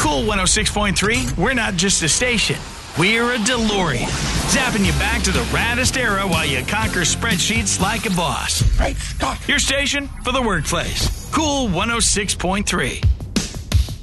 Cool 106.3, we're not just a station. We're a DeLorean. Zapping you back to the raddest era while you conquer spreadsheets like a boss. Great Scott! Your station for the workplace. Cool 106.3.